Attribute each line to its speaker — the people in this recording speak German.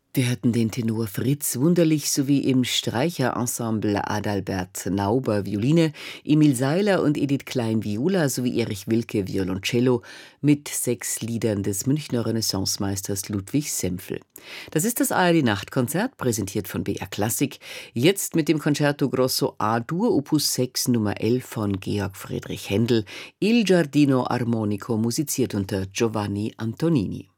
Speaker 1: Wir hörten den Tenor Fritz Wunderlich sowie im Streicherensemble Adalbert Nauber Violine, Emil Seiler und Edith Klein Viola sowie Erich Wilke Violoncello mit 6 Liedern des Münchner Renaissancemeisters Ludwig Sempfel. Das ist das ARD-Nachtkonzert, präsentiert von BR Klassik, jetzt mit dem Concerto Grosso A-Dur Opus 6 Nummer 11 von Georg Friedrich Händel, Il Giardino Armonico, musiziert unter Giovanni Antonini.